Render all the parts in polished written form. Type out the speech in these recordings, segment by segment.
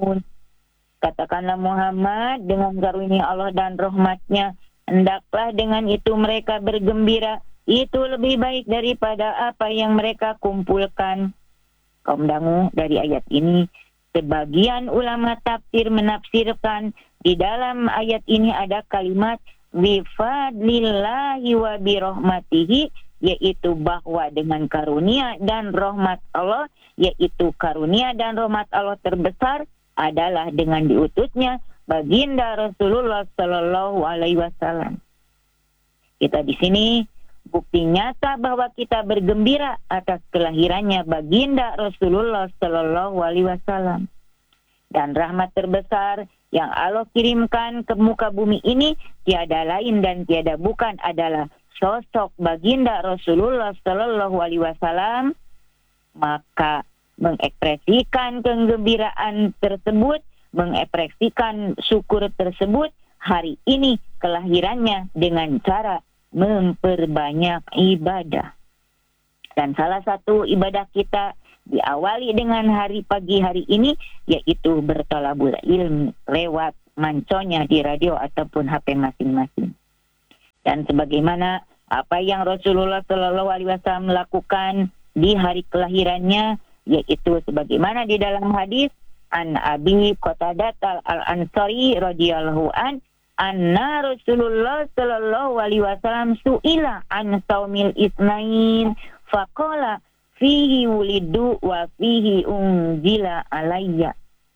Katakanlah Muhammad, dengan karunia Allah dan rahmatnya, hendaklah dengan itu mereka bergembira. Itu lebih baik daripada apa yang mereka kumpulkan. Kaum dangu, dari ayat ini, sebagian ulama tafsir menafsirkan di dalam ayat ini ada kalimat bifadlillahi wa birahmatihi, yaitu bahwa dengan karunia dan rahmat Allah, yaitu karunia dan rahmat Allah terbesar adalah dengan diutusnya baginda Rasulullah Sallallahu Alaihi Wasallam. Kita di sini bukti nyata bahwa kita bergembira atas kelahirannya baginda Rasulullah Sallallahu Alaihi Wasallam. Dan rahmat terbesar yang Allah kirimkan ke muka bumi ini tiada lain dan tiada bukan adalah sosok baginda Rasulullah Sallallahu Alaihi Wasallam. Maka mengekspresikan kegembiraan tersebut, mengekspresikan syukur tersebut hari ini kelahirannya dengan cara memperbanyak ibadah. Dan salah satu ibadah kita diawali dengan pagi hari ini, yaitu bertolabul ilmi lewat manconya di radio ataupun HP masing-masing. Dan sebagaimana apa yang Rasulullah Shallallahu Alaihi Wasallam lakukan di hari kelahirannya, yaitu sebagaimana di dalam hadis an Abi Qatadah al-Ansari radhiyallahu anna Rasulullah sallallahu alaihi wasallam su'ila an saumil isnain faqala fihi wulidu wa fihi unzila alayya.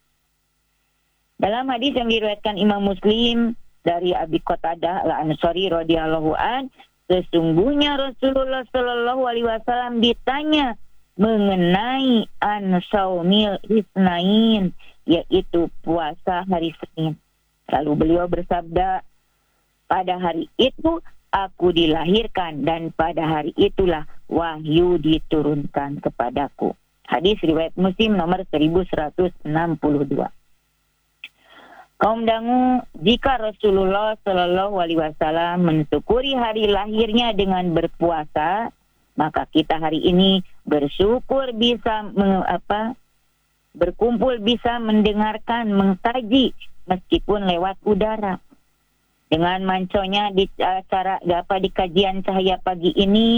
Dalam hadis yang diriwayatkan Imam Muslim dari Abi Qatadah al-Ansari radhiyallahu sesungguhnya Rasulullah sallallahu alaihi wasallam ditanya mengenai an-saumil isnain, yaitu puasa hari Senin. Lalu beliau bersabda, pada hari itu aku dilahirkan dan pada hari itulah wahyu diturunkan kepadaku. Hadis riwayat Muslim nomor 1162. Kaum dangu, jika Rasulullah Shallallahu Alaihi Wasallam mensyukuri hari lahirnya dengan berpuasa, maka kita hari ini bersyukur bisa berkumpul, bisa mendengarkan, mengkaji meskipun lewat udara. Dengan manconya di acara di kajian Cahaya Pagi ini,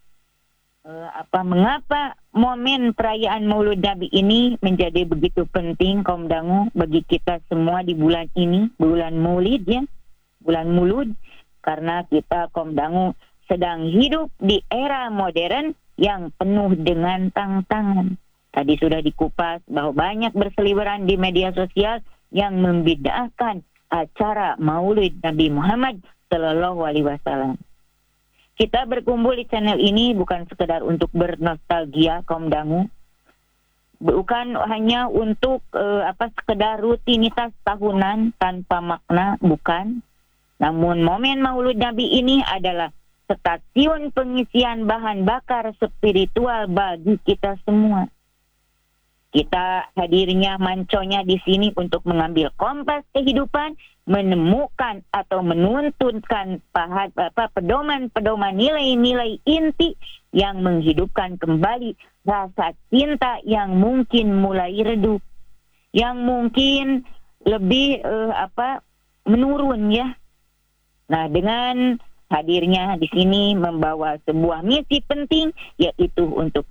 mengapa momen perayaan Maulid Nabi ini menjadi begitu penting kaum dangu bagi kita semua di bulan ini, bulan Maulid ya, bulan Maulud, karena kita kaum dangu sedang hidup di era modern yang penuh dengan tantangan. Tadi sudah dikupas bahwa banyak berseliweran di media sosial yang membid'ahkan acara Maulid Nabi Muhammad Sallallahu Alaihi Wasallam. Kita berkumpul di channel ini bukan sekedar untuk bernostalgia kaum dangu, bukan hanya untuk sekedar rutinitas tahunan tanpa makna, bukan. Namun momen Maulid Nabi ini adalah stasiun pengisian bahan bakar spiritual bagi kita semua. Kita hadirnya manconya di sini untuk mengambil kompas kehidupan, menemukan atau menuntunkan pedoman-pedoman nilai-nilai inti yang menghidupkan kembali rasa cinta yang mungkin mulai redup, yang mungkin lebih menurun ya. Nah, dengan hadirnya di sini membawa sebuah misi penting, yaitu untuk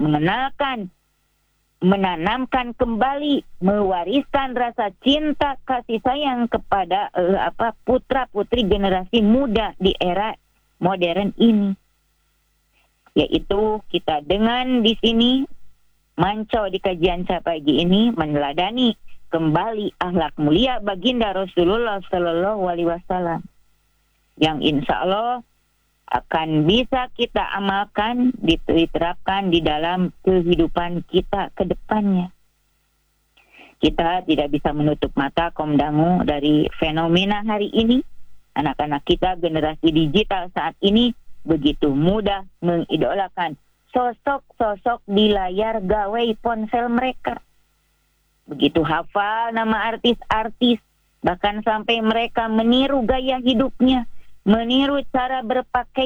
menanamkan kembali, mewariskan rasa cinta kasih sayang kepada putra-putri generasi muda di era modern ini. Yaitu kita dengan di sini manco di kajian pagi ini meneladani kembali akhlak mulia baginda Rasulullah Sallallahu Alaihi Wasallam, yang insya Allah akan bisa kita amalkan, diterapkan di dalam kehidupan kita ke depannya. Kita tidak bisa menutup mata kaum dangu dari fenomena hari ini. Anak-anak kita generasi digital saat ini begitu mudah mengidolakan sosok-sosok di layar gawai ponsel mereka. Begitu hafal nama artis-artis, bahkan sampai mereka meniru gaya hidupnya, meniru cara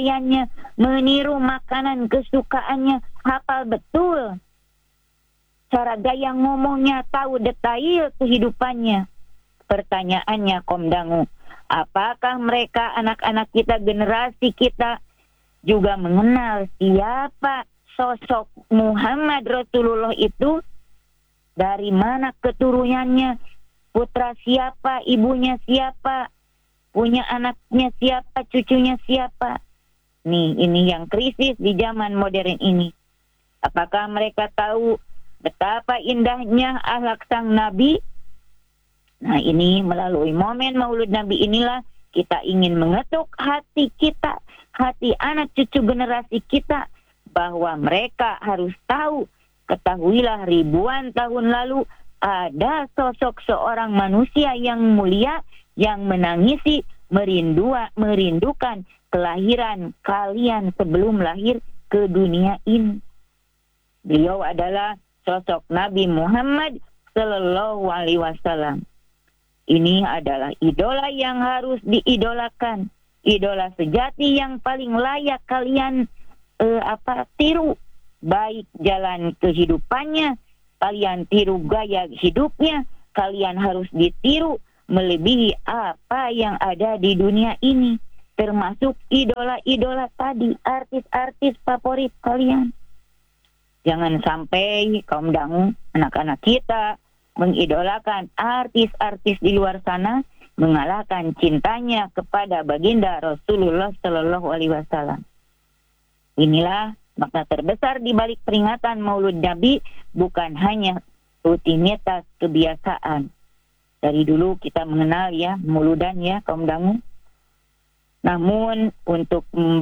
berpakaiannya, meniru makanan kesukaannya, hafal betul cara gaya ngomongnya, tahu detail kehidupannya. Pertanyaannya Komdangu, apakah mereka anak-anak kita, generasi kita juga mengenal siapa sosok Muhammad Rasulullah itu? Dari mana keturunannya? Putra siapa? Ibunya siapa? Punya anaknya siapa? Cucunya siapa? Nih, ini yang krisis di zaman modern ini. Apakah mereka tahu betapa indahnya akhlak sang Nabi? Nah, ini melalui momen Maulud Nabi inilah kita ingin mengetuk hati kita, hati anak cucu generasi kita, bahwa mereka harus tahu, ketahuilah ribuan tahun lalu ada sosok seorang manusia yang mulia yang menangisi, merindukan kelahiran kalian sebelum lahir ke dunia ini. Beliau adalah sosok Nabi Muhammad Sallallahu Alaihi Wasallam. Ini adalah idola yang harus diidolakan, idola sejati yang paling layak kalian tiru, baik jalan kehidupannya, kalian tiru gaya hidupnya, kalian harus ditiru melebihi apa yang ada di dunia ini, termasuk idola-idola tadi, artis-artis favorit kalian. Jangan sampai kaum dangu, anak-anak kita mengidolakan artis-artis di luar sana, mengalahkan cintanya kepada baginda Rasulullah Sallallahu Alaihi Wasallam. Inilah makna terbesar di balik peringatan Maulud Nabi, bukan hanya rutinitas kebiasaan. Dari dulu kita mengenal ya mauludan ya kaum dangu. Namun untuk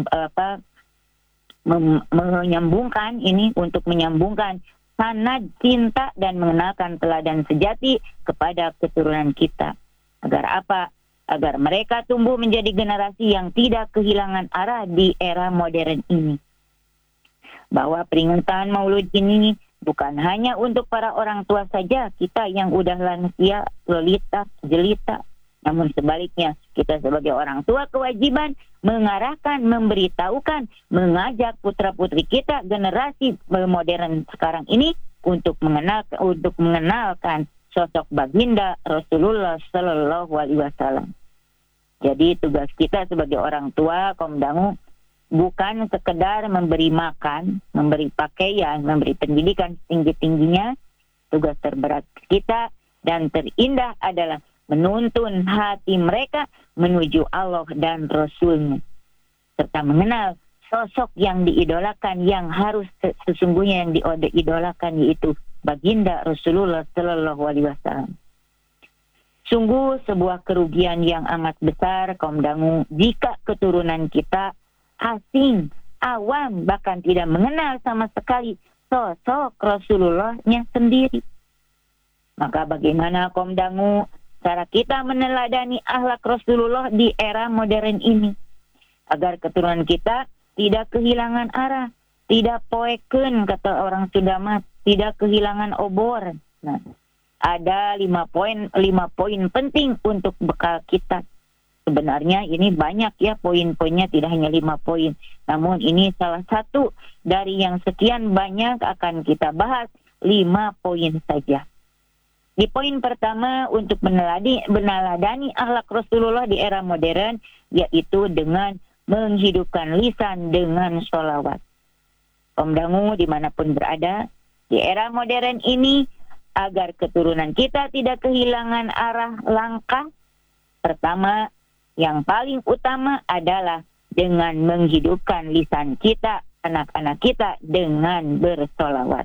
menyambungkan ini, untuk menyambungkan sanad cinta dan mengenalkan teladan sejati kepada keturunan kita. Agar apa? Agar mereka tumbuh menjadi generasi yang tidak kehilangan arah di era modern ini. Bahwa peringatan Maulud ini bukan hanya untuk para orang tua saja, kita yang udah lansia, jelita. Namun sebaliknya, kita sebagai orang tua kewajiban mengarahkan, memberitahukan, mengajak putra-putri kita, generasi modern sekarang ini untuk mengenalkan sosok baginda Rasulullah Sallallahu Alaihi Wasallam. Jadi tugas kita sebagai orang tua kaum dangu bukan sekedar memberi makan, memberi pakaian, memberi pendidikan setinggi-tingginya. Tugas terberat kita dan terindah adalah menuntun hati mereka menuju Allah dan Rasul-Nya, serta mengenal sosok yang diidolakan, yang harus sesungguhnya yang diidolakan, yaitu baginda Rasulullah Sallallahu Alaihi Wasallam. Sungguh sebuah kerugian yang amat besar kaum dangu jika keturunan kita asing, awam, bahkan tidak mengenal sama sekali sosok Rasulullah-Nya sendiri. Maka bagaimana kaum dangu cara kita meneladani akhlak Rasulullah di era modern ini, agar keturunan kita tidak kehilangan arah, tidak poeken kata orang Sunda, tidak kehilangan obor. Nah, ada 5 poin penting untuk bekal kita. Sebenarnya ini banyak ya poin-poinnya, tidak hanya 5 poin. Namun ini salah satu dari yang sekian banyak akan kita bahas 5 poin saja. Di poin pertama untuk meneladani akhlak Rasulullah di era modern, yaitu dengan menghidupkan lisan dengan sholawat. Kaum dangu dimanapun berada, di era modern ini, agar keturunan kita tidak kehilangan arah langkah, pertama, yang paling utama adalah dengan menghidupkan lisan kita, anak-anak kita, dengan bersolawat.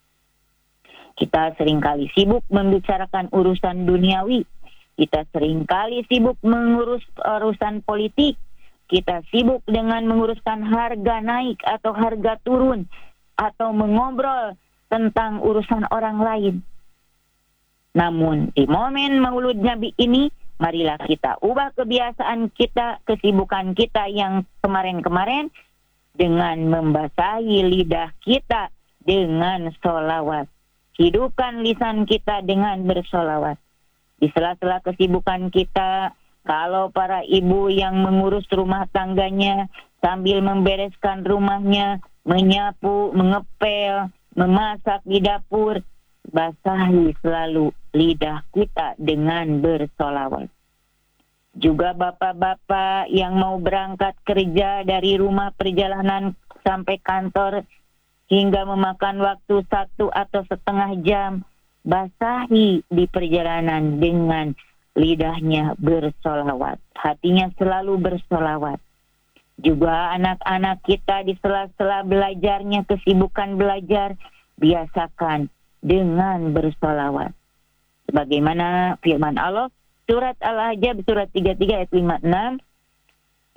Kita seringkali sibuk membicarakan urusan duniawi. Kita seringkali sibuk mengurus urusan politik. Kita sibuk dengan menguruskan harga naik atau harga turun, atau mengobrol tentang urusan orang lain. Namun di momen Maulud Nabi ini, marilah kita ubah kebiasaan kita, kesibukan kita yang kemarin-kemarin, dengan membasahi lidah kita dengan sholawat. Hidupkan lisan kita dengan bersolawat. Di sela-sela kesibukan kita, kalau para ibu yang mengurus rumah tangganya sambil membereskan rumahnya, menyapu, mengepel, memasak di dapur, basahi selalu lidah kita dengan bersolawat. Juga bapak-bapak yang mau berangkat kerja dari rumah perjalanan sampai kantor hingga memakan waktu 1 atau setengah jam, basahi di perjalanan dengan lidahnya bersolawat. Hatinya selalu bersolawat. Juga anak-anak kita di sela-sela belajarnya, kesibukan belajar, biasakan dengan bersolawat. Sebagaimana firman Allah, surat Al-Ahzab surat 33 ayat 56,